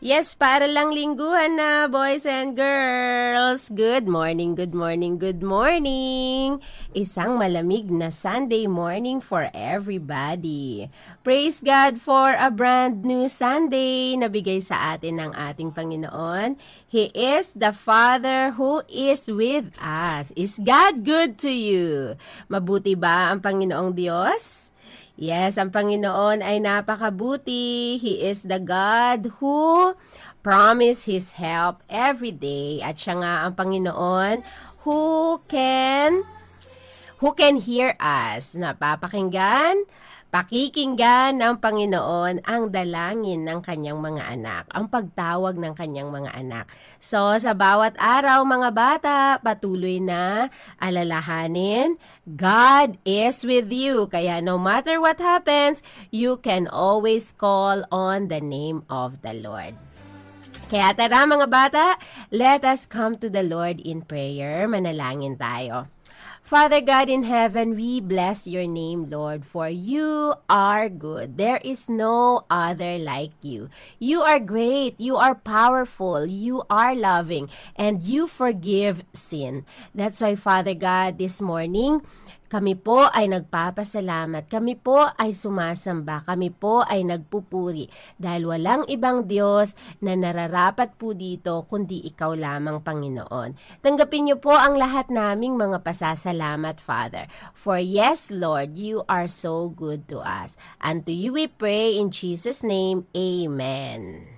Yes, para lang lingguhan na, boys and girls. Good morning, good morning, good morning. Isang malamig na Sunday morning for everybody. Praise God for a brand new Sunday na bigay sa atin ng ating Panginoon. He is the Father who is with us. Is God good to you? Mabuti ba ang Panginoong Diyos? Yes, ang Panginoon ay napakabuti. He is the God who promise His help every day. At siya nga ang Panginoon who can hear us. Pakikinggan ng Panginoon ang dalangin ng kanyang mga anak, ang pagtawag ng kanyang mga anak. So, sa bawat araw, mga bata, patuloy na alalahanin, God is with you. Kaya no matter what happens, you can always call on the name of the Lord. Kaya tara mga bata, let us come to the Lord in prayer. Manalangin tayo. Father God in heaven, we bless your name, Lord, for you are good. There is no other like you. You are great, you are powerful, you are loving, and you forgive sin. That's why, Father God, this morning, kami po ay nagpapasalamat, kami po ay sumasamba, kami po ay nagpupuri dahil walang ibang Diyos na nararapat po dito kundi ikaw lamang, Panginoon. Tanggapin niyo po ang lahat naming mga pasasalamat, Father. For yes, Lord, you are so good to us. And to you we pray in Jesus' name, Amen.